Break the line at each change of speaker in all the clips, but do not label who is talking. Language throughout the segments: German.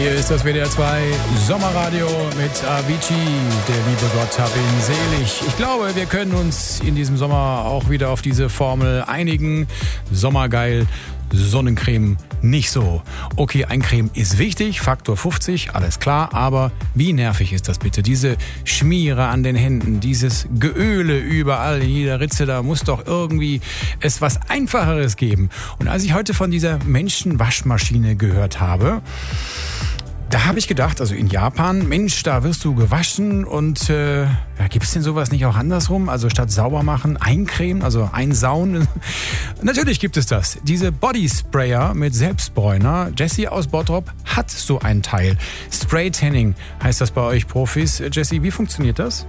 Hier ist das WDR 2 Sommerradio mit Avicii. Der liebe Gott hab ihn selig. Ich glaube, wir können uns in diesem Sommer auch wieder auf diese Formel einigen. Sommergeil, Sonnencreme nicht so. Okay, Eincreme ist wichtig, Faktor 50, alles klar, aber wie nervig ist das bitte? Diese Schmiere an den Händen, dieses Geöle überall, in jeder Ritze, da muss doch irgendwie es was Einfacheres geben. Und als ich heute von dieser Menschenwaschmaschine gehört habe, da habe ich gedacht, also in Japan, Mensch, da wirst du gewaschen und gibt es denn sowas nicht auch andersrum? Also statt sauber machen, eincremen, also einsauen? Natürlich gibt es das. Diese Bodysprayer mit Selbstbräuner. Jessie aus Bottrop hat so ein Teil. Spray-Tanning heißt das bei euch Profis. Jessie, wie funktioniert das?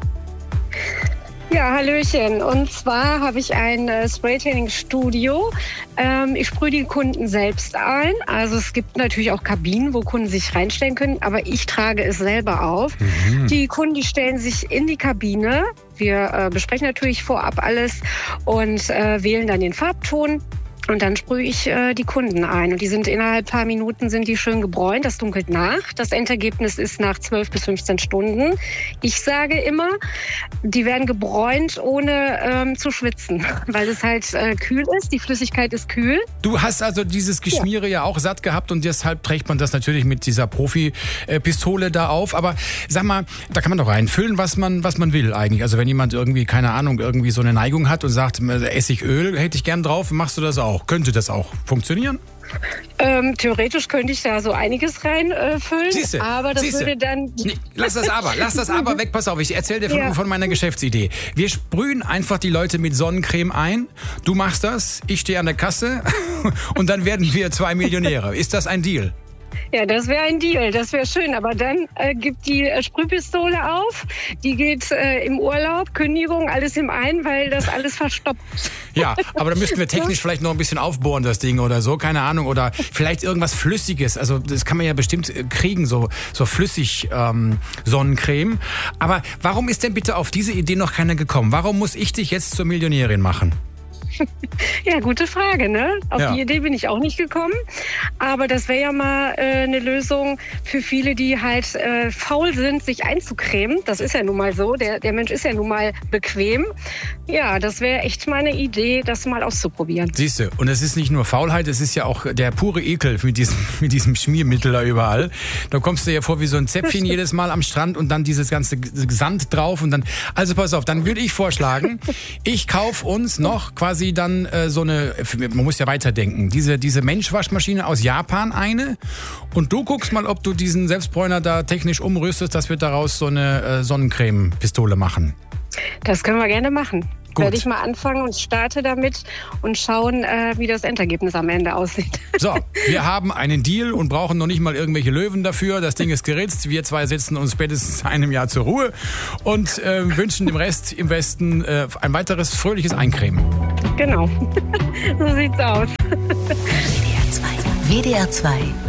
Ja, hallöchen. Und zwar habe ich ein Spray-Tanning-Studio. Ich sprühe die Kunden selbst ein. Also es gibt natürlich auch Kabinen, wo Kunden sich reinstellen können, aber ich trage es selber auf. Die Kunden, die stellen sich in die Kabine. Wir besprechen natürlich vorab alles und wählen dann den Farbton. Und dann sprühe ich die Kunden ein. Und die sind innerhalb paar Minuten sind die schön gebräunt. Das dunkelt nach. Das Endergebnis ist nach 12 bis 15 Stunden. Ich sage immer, die werden gebräunt, ohne zu schwitzen. Weil es halt kühl ist. Die Flüssigkeit ist kühl.
Du hast also dieses Geschmiere ja auch satt gehabt und deshalb trägt man das natürlich mit dieser Profi-Pistole da auf. Aber sag mal, da kann man doch reinfüllen, was man will eigentlich. Also wenn jemand irgendwie, keine Ahnung, irgendwie so eine Neigung hat und sagt, Essigöl hätte ich gern drauf, machst du das auch? Könnte das auch funktionieren?
Theoretisch könnte ich da so einiges reinfüllen,
Siehste,
aber das würde dann...
Nee, lass das aber weg, pass auf, ich erzähle dir von meiner Geschäftsidee. Wir sprühen einfach die Leute mit Sonnencreme ein, du machst das, ich stehe an der Kasse und dann werden wir 2 Millionäre. Ist das ein Deal?
Ja, das wäre ein Deal, das wäre schön. Aber dann gibt die Sprühpistole auf, die geht im Urlaub, Kündigung, alles im einen, weil das alles verstopft.
Ja, aber da müssten wir technisch vielleicht noch ein bisschen aufbohren, das Ding oder so, keine Ahnung. Oder vielleicht irgendwas Flüssiges, also das kann man ja bestimmt kriegen, so flüssig Sonnencreme. Aber warum ist denn bitte auf diese Idee noch keiner gekommen? Warum muss ich dich jetzt zur Millionärin machen?
Ja, gute Frage, ne? Auf die Idee bin ich auch nicht gekommen. Aber das wäre ja mal eine Lösung für viele, die halt faul sind, sich einzucremen. Das ist ja nun mal so. Der Mensch ist ja nun mal bequem. Ja, das wäre echt mal eine Idee, das mal auszuprobieren.
Siehst du, und es ist nicht nur Faulheit, es ist ja auch der pure Ekel mit diesem Schmiermittel da überall. Da kommst du ja vor wie so ein Zäpfchen jedes Mal am Strand und dann dieses ganze Sand drauf und dann, also pass auf, dann würde ich vorschlagen, ich kaufe uns noch quasi dann so eine, man muss ja weiterdenken, diese Menschwaschmaschine aus Japan eine und du guckst mal, ob du diesen Selbstbräuner da technisch umrüstest, dass wir daraus so eine Sonnencreme-Pistole machen.
Das können wir gerne machen.
Gut.
Werde ich mal anfangen und starte damit und schauen, wie das Endergebnis am Ende aussieht.
So, wir haben einen Deal und brauchen noch nicht mal irgendwelche Löwen dafür. Das Ding ist geritzt. Wir zwei setzen uns spätestens einem Jahr zur Ruhe und wünschen dem Rest im Westen ein weiteres fröhliches Eincremen.
Genau, so sieht's aus.
WDR 2